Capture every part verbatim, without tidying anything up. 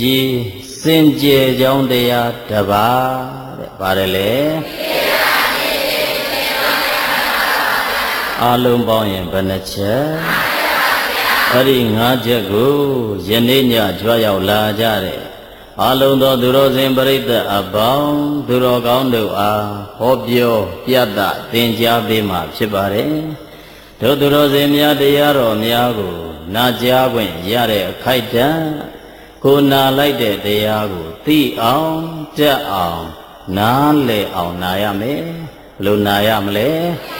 ဒီစင်ကြယ်ကြောင်းတရားတစ်ပါးတဲ့ပါတယ်လေအလုံးပေါင်းရင်ဘယ်နှချက်အဲ့ဒီငါးချက်ကိုယနေ့ညကြွရောက်လာကြတဲ့အလုံးသောသူတော်စင်ပရိသတ်အပေါင်းသူတော်ကောင်းတို့အားဟောပြောပြသသင်ကြားပေးမှာဖြစ်ပါတယ်တို့သူတော်စင်များတရားတော်များကိုနာကြားခွင့်ရတဲ့အခိုက်အတန့်ကိုနာလိုက်တဲ့တရားကိုသိအောင်ကြက်အောင်နားလည်အောင်နာရမယ်ဘယ်လိုနာရမလဲ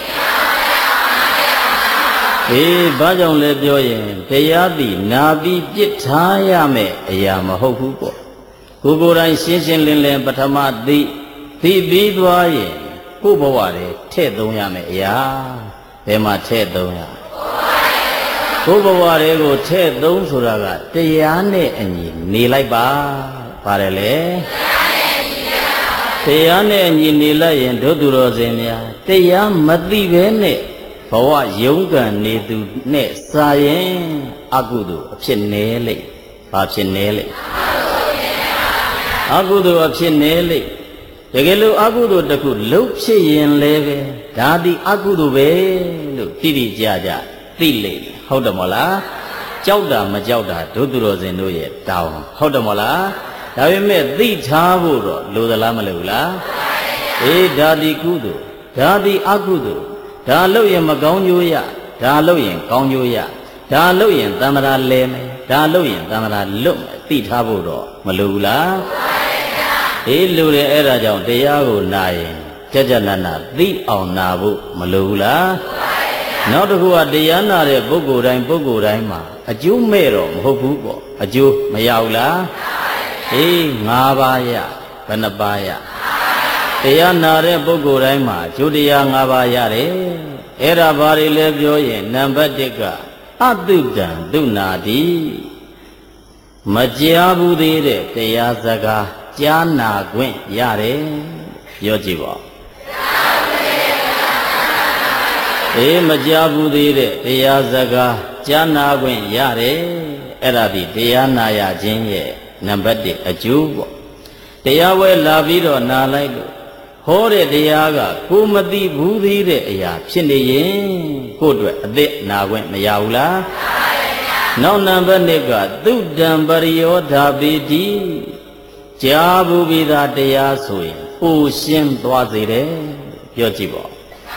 အေးဘာကြောင့်လဲပြောရင်တရားသိနာပြီးပြစ်ထားရမယ်အရာမဟုတ်ဘူးပေါ့ကိုယ်ကိုယ်တိုင်ရှင်းရှင်းလင်းလင်းပထမသိသိပြီးသွားရင်ကိုယ်ဘဝတွေထည့်သုံးရမယ်အရာဘယ်မှာထည့်သုံးရကိုယ်ဘဝတွေကိုထည့်သုံးဆိုတာကတရားနဲ့အညီနေလိုက်ပါပါတယ်လေတရားနဲ့အညီနေလိုက်ရင်တို့သူတော်စင်များတရားမသိဘဲနဲ့ဘဝရုန်းကန်နေသူနဲ့စာရင်အကုသိုလ်အဖြစ်နေလေဘာဖြစ်နေလေအကုသိုလ်အဖြစ်နေလေတကယ်လို့အကုသိုလ်တစ်ခုလုံးဖြစ်ရင်လည်းပဲဒါသည်အကုသိုလ်ပဲလို့သိသိကြကြသိလေဟုတ်တယ်မဟုတ်လားကြောက်တာမကြောက်တာတို့သူတော်စင်တို့ရဲ့တောင်းဟုတ်တယ်မဟုတ်လားဒါပေမဲ့သိထားဖို့တော့လိုသလားမလိုဘူးလားအေးဒါသည်ကုသိုလ်ဒါသည်အကုသိုလ်ဒါလို့ရင်မကောင်းကျိုးရဒါလို့ရင်ကောင်းကျိုးရဒါလို့ရင်သံဃာလဲမယ်ဒါလို့ရင်သံဃာလွတ်မယ်သိထားဖို့တော့မလိုဘူးလားအေးလိုတယ်အဲ့ဒါကြောင့်တရားကိုနာရင်ကြကြနနသိအောင်နာဖို့မလိုဘူးလားနောက်တစ်ခုကတရားနာတဲ့ပုဂ္ဂိုလ်တိုင်းပုဂ္ဂိုလ်တိုင်းမှာအကျိုးမဲ့တော့မဟုတ်ဘူးပေါ့အကျိုးမရဘူးလားအေး၅ပါးရဘယ်နှပါးရတရားနာတဲ့ပုဂ္ဂိုလ်တိုင်းမှာအကျိုးတရား၅ပါးရတယ်အဲ့ဒါဘာတွေလဲပြောရင်နံပါတ်တစ်ကအတုတံဒုနာတိမကြားဘူးသေးတဲ့တရားစကားကြားနာခွင့်ရတယ်ပြောကြည့်ပါအေးမကြားဘူးသေးတဲ့တရားစကားကြားနာခွင့်ရတယ်အဲ့ဒါဒီတရားနာရခြင်းရဲ့နံပါတ်တစ်အကျိုးပေါ့တရားဝဲလာပြီးတော့နာလိုက်လို့ဟောတဲ့တရားကကိုမသိဘူးသေးတဲ့အရာဖြစ်နေရင်ကိုယ့်အတွက်အသက်နာခွင့်မရဘူးလားနောက်နံပါတ်နှစ်ကသုတံပရိယောဓာပိတိကြားဘူးပြီးသားတရားဆိုရင်ပိုရှင်းသွားစေတယ်ပြောကြည့်ပါ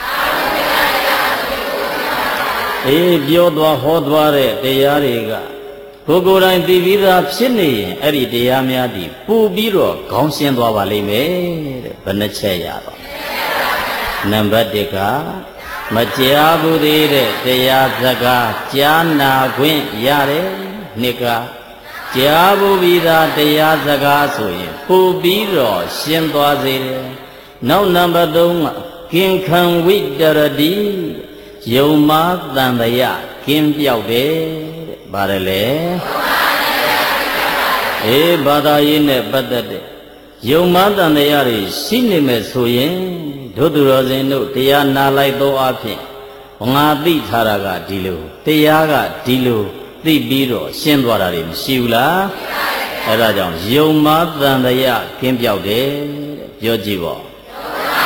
အေးပြောသွားဟောသွားတဲ့တရားတွေကကိုယ်ကိုယ်တိုင်သိပြီးသားဖြစ်နေရင်အဲ့ဒီတရားများဒီပူပြီးတော့ခေါင်းရှင်းသွားပါလိမ့်မယ်တဲ့ဘယ်နှချက်ရပါနံပါတ်တစ်ကမကြားဘူးသေးတဲ့တရားစကားကြားနာခွင့်ရတယ်နှစ်ကကြားဘူးပြီးသားတရားစကားဆိုရင်ပူပြီးတော့ရှင်းသွားစေတယ်နောက်နံပါတ်သုံးကကင်ခံဝိတရတိယုံမာတန်တရာကင်းပြောက်တယ်တဲ့ဗါတယ်လေအေးဘာသာရေးနဲ့ပတ်သက်တဲ့ယုံမာတန်တရာတွေရှိနေမယ်ဆိုရင်တို့သူတော်စင်တို့တရားနာလိုက်သောအဖြစ်ငါသိထားတာကဒီလိုတရားကဒီလိုသိပြီးတော့ရှင်းသွားတာတွေမရှိဘူးလားအဲ့ဒါကြောင့်ယုံမာတန်တရာကင်းပြောက်တယ်တဲ့ပြောကြည့်ပါ